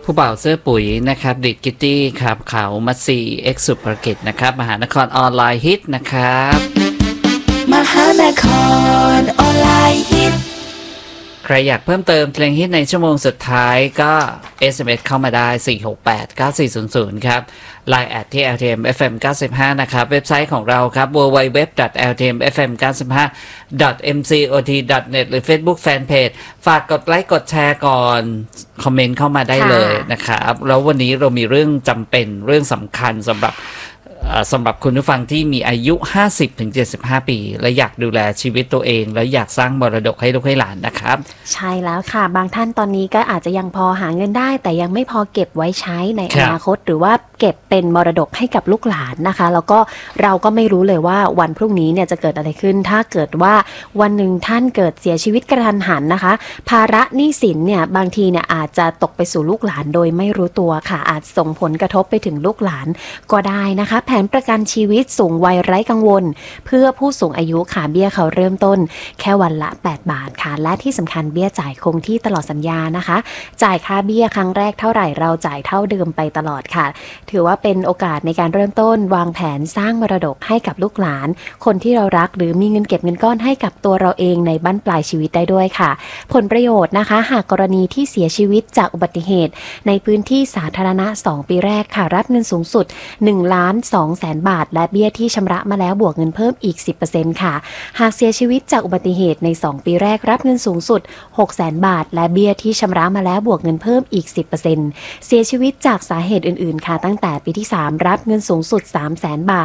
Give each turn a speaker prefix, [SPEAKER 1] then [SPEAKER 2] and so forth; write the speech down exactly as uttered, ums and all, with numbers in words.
[SPEAKER 1] ผู้บ่าวเสื้อปุ๋ยนะครับดิดกิตตี้ครับเขามัตซีเอ็กซ์สุภกิจนะครับมหานครออนไลน์ฮิตนะครับ
[SPEAKER 2] มหานครออนไลน์ฮิต
[SPEAKER 1] ใครอยากเพิ่มเติมเพลงฮิตในชั่วโมงสุดท้ายก็ เอส เอ็ม เอส เข้ามาได้ สี่ หก แปด เก้า สี่ ศูนย์ ศูนย์ ครับ ไลน์ แอท ที่ แอล ที เอ็ม เอฟ เอ็ม เก้าสิบห้า นะครับเว็บไซต์ของเราครับ ดับเบิลยู ดับเบิลยู ดับเบิลยู ดอท แอล ที เอ็ม เอฟ เอ็ม เก้าสิบห้า ดอท เอ็ม ซี โอ ที ดอท เน็ต หรือ Facebook Fanpage ฝากกดไลค์กดแชร์ก่อนคอมเมนต์เข้ามาได้เลยนะครับแล้ววันนี้เรามีเรื่องจำเป็นเรื่องสำคัญสำหรับสำหรับคุณผู้ฟังที่มีอายุ ห้าสิบถึงเจ็ดสิบห้า ปีและอยากดูแลชีวิตตัวเองและอยากสร้างมรดกให้ลูกให้หลานนะครับ
[SPEAKER 3] ใช่แล้วค่ะบางท่านตอนนี้ก็อาจจะยังพอหาเงินได้แต่ยังไม่พอเก็บไว้ใช้ในอนาคตหรือว่าเก็บเป็นมรดกให้กับลูกหลานนะคะแล้วก็เราก็ไม่รู้เลยว่าวันพรุ่งนี้เนี่ยจะเกิดอะไรขึ้นถ้าเกิดว่าวันหนึ่งท่านเกิดเสียชีวิตกระทันหันนะคะภาระหนี้สินเนี่ยบางทีเนี่ยอาจจะตกไปสู่ลูกหลานโดยไม่รู้ตัวค่ะอาจส่งผลกระทบไปถึงลูกหลานก็ได้นะคะแผนประกันชีวิตสูงวัยไร้กังวลเพื่อผู้สูงอายุค่ะเบี้ยเขาเริ่มต้นแค่วันละแปดบาทค่ะและที่สำคัญเบี้ยจ่ายคงที่ตลอดสัญญานะคะจ่ายค่าเบี้ยครั้งแรกเท่าไหร่เราจ่ายเท่าเดิมไปตลอดค่ะถือว่าเป็นโอกาสในการเริ่มต้นวางแผนสร้างมรดกให้กับลูกหลานคนที่เรารักหรือมีเงินเก็บเงินก้อนให้กับตัวเราเองในบั้นปลายชีวิตได้ด้วยค่ะผลประโยชน์นะคะหากกรณีที่เสียชีวิตจากอุบัติเหตุในพื้นที่สาธารณะสองปีแรกค่ะรับเงินสูงสุดหนึ่งล้านสองแสนบาทและเบี้ยที่ชำระมาแล้วบวกเงินเพิ่มอีก สิบเปอร์เซ็นต์ ค่ะหากเสียชีวิตจากอุบัติเหตุในสองปีแรกรับเงินสูงสุดหกแสนบาทและเบี้ยที่ชำระมาแล้วบวกเงินเพิ่มอีก สิบเปอร์เซ็นต์ เสียชีวิตจากสาเหตุอื่นๆค่ะตั้งแต่ปีที่สามรับเงินสูงสุด สามแสนบาท